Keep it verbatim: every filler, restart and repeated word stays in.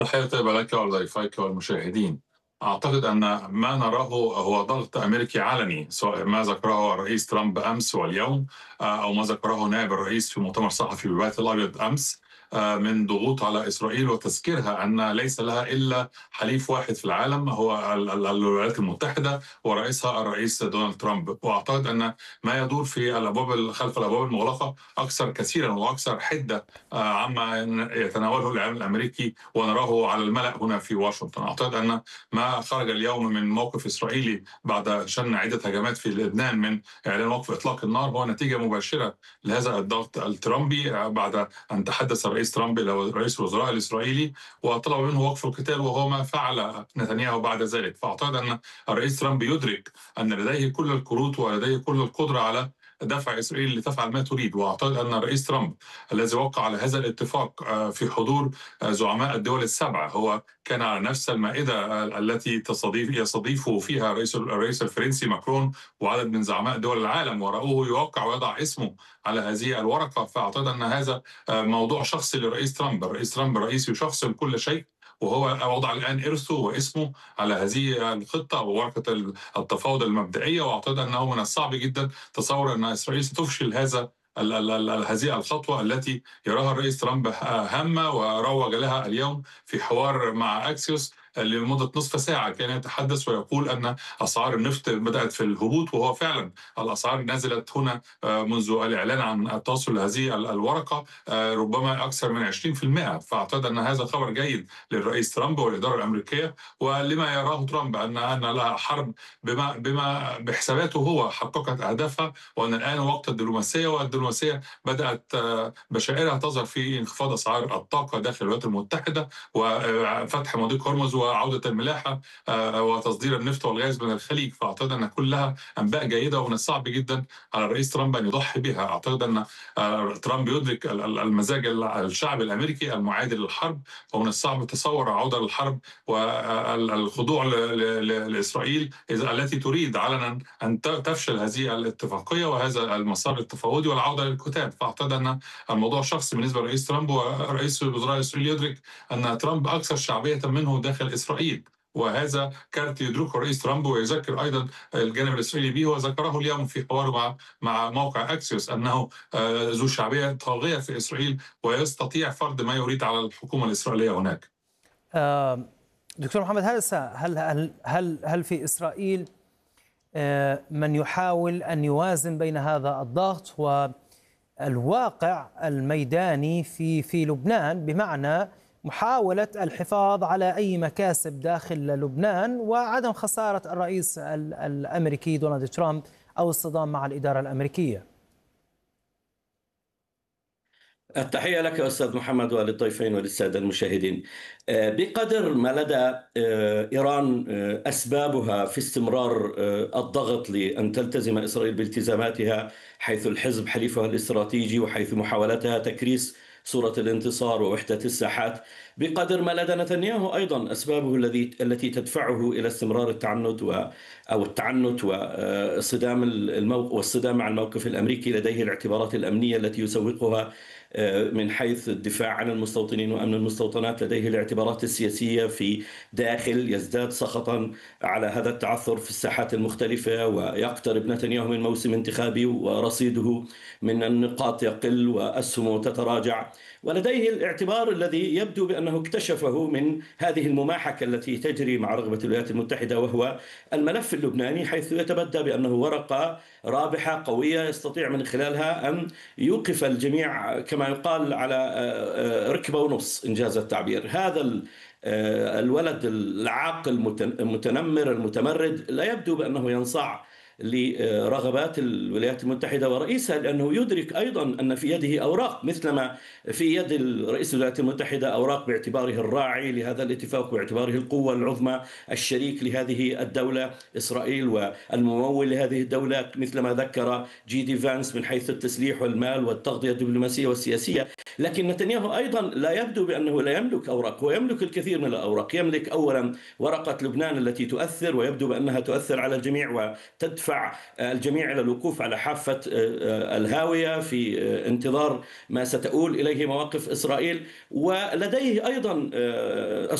تحية طيبة لك ولضيفيك والمشاهدين. أعتقد أن ما نراه هو ضغط أمريكي علني، سواء ما ذكره الرئيس ترامب أمس واليوم، آه، أو ما ذكره نائب الرئيس في مؤتمر صحفي بالبيت الأبيض أمس، آه، من ضغوط على إسرائيل وتذكيرها أن ليس لها إلا حليف واحد في العالم هو ال- ال- الولايات المتحدة ورئيسها الرئيس دونالد ترامب. وأعتقد أن ما يدور في الأبواب خلف الأبواب المغلقة أكثر كثيرا وأكثر حدة آه، عما يتناوله الإعلام الأمريكي ونراه على الملأ هنا في واشنطن. أعتقد أن ما خرج اليوم من موقف إسرائيلي بعد شن عدة هجمات في لبنان من إعلان وقف إطلاق النار هو نتيجة مباشرة لهذا الضغط الترامبي، بعد أن تحدث الرئيس ترامب إلى رئيس الوزراء الإسرائيلي وطلب منه وقف القتال، وهو ما فعل نتنياهو بعد ذلك. فأعتقد أن الرئيس ترامب يدرك أن لديه كل الكروت ولديه كل القدرة على دفع إسرائيل لتفعل ما تريد. وأعتقد أن الرئيس ترامب الذي وقع على هذا الاتفاق آه، في حضور آه، زعماء الدول السبعة، هو كان على نفس المائدة آه، التي تستضيف يستضيفه فيها الرئيس الرئيس الفرنسي ماكرون وعدد من زعماء دول العالم، ورأوه يوقع ويضع اسمه على هذه الورقة. فأعتقد أن هذا آه، موضوع شخصي للرئيس ترامب. الرئيس ترامب رئيس يشخصن كل شيء، وهو وضع الآن إرثه واسمه على هذه الخطة وورقة التفاوض المبدئية. وأعتقد أنه من الصعب جدا تصور أن إسرائيل ستفشل هذا ال- ال- ال- هذه الخطوة التي يراها الرئيس ترامب هامة وروج لها اليوم في حوار مع أكسيوس لمدة نصف ساعة. كان يتحدث ويقول أن أسعار النفط بدأت في الهبوط، وهو فعلا الأسعار نزلت هنا آه، منذ الإعلان عن التوصل لهذه ال- الورقة آه، ربما أكثر من عشرين في المئة. فأعتقد أن هذا خبر جيد للرئيس ترامب والإدارة الأمريكية ولما يراه ترامب أن أن لها حرب بما بما بحساباته هو حققت أهدافها، وأن الآن وقت الدبلوماسية، والدبلوماسية بدأت آه، بشائرها تظهر في انخفاض أسعار الطاقة داخل الولايات المتحدة وفتح مضيق هرمز وعودة الملاحة آه، وتصدير النفط والغاز من الخليج. فأعتقد أن كلها أنباء جيدة ومن الصعب جدا على الرئيس ترامب أن يضحي بها. أعتقد أن آه، ترامب يدرك ال- ال- المزاج الشعب الأمريكي المعادي للحرب، ومن الصعب تصور العودة للحرب والخضوع ل- ل- لإسرائيل إذا التي تريد علنا أن ت- تفشل هذه الاتفاقية وهذا المسار التفاوضي والعودة للكتاب. فأعتقد أن الموضوع شخصي بالنسبة لرئيس ترامب، ورئيس الوزراء الإسرائيلي يدرك أن ترامب أكثر شعبية منه داخل إسرائيل، وهذا كانت يدركه الرئيس ترامب ويذكر ايضا الجانب الاسرائيلي به، وذكره اليوم في حواره مع مع موقع اكسيوس انه آه، ذو شعبيه طاغيه في اسرائيل ويستطيع فرض ما يريد على الحكومه الاسرائيليه هناك. آه، دكتور محمد، هل هل هل هل هل في إسرائيل آه، من يحاول أن يوازن بين هذا الضغط والواقع الميداني في في لبنان، بمعنى محاولة الحفاظ على أي مكاسب داخل لبنان وعدم خسارة الرئيس ال- الأمريكي دونالد ترامب أو الصدام مع الإدارة الأمريكية؟ التحية لك أستاذ محمد وللضيفين وللسادة المشاهدين. آه، بقدر ما لدى آه، إيران آه، أسبابها في استمرار آه، الضغط لأن تلتزم إسرائيل بالتزاماتها، حيث الحزب حليفها الاستراتيجي وحيث محاولتها تكريس صورة الانتصار ووحدة الساحات، بقدر ما لدى نتنياهو أيضا أسبابه الذي التي تدفعه إلى استمرار التعنت و أو التعنت والصدام الموقف والصدام مع الموقف الأمريكي. لديه الاعتبارات الأمنية التي يسوقها من حيث الدفاع عن المستوطنين وأمن المستوطنات، لديه الاعتبارات السياسية في داخل، يزداد سخطا على هذا التعثر في الساحات المختلفة، ويقترب نتنياهو من موسم انتخابي ورصيده من النقاط يقل وأسهمه تتراجع. ولديه الاعتبار الذي يبدو بأنه اكتشفه من هذه المماحكة التي تجري مع رغبة الولايات المتحدة، وهو الملف اللبناني، حيث يتبدى بأنه ورقة رابحة قوية يستطيع من خلالها أن يوقف الجميع كما يقال على ركبة ونص إنجاز التعبير. هذا الولد العاقل المتنمر المتمرد لا يبدو بأنه ينصاع لرغبات الولايات المتحدة ورئيسها، لأنه يدرك أيضا أن في يده أوراق مثلما في يد رئيس الولايات المتحدة، أوراق باعتباره الراعي لهذا الاتفاق، باعتباره القوة العظمى الشريك لهذه الدولة إسرائيل والممول لهذه الدولة، مثلما ذكر جي دي فانس من حيث التسليح والمال والتغطية الدبلوماسية والسياسية. لكن نتنياهو أيضا لا يبدو بأنه لا يملك أوراق، هو يملك الكثير من الأوراق. يملك أولا ورقة لبنان التي تؤثر، ويبدو بأنها تؤثر على الجميع وتدفع يدفع الجميع إلى الوقوف على حافة الهاوية في انتظار ما ستؤول إليه مواقف إسرائيل. ولديه أيضا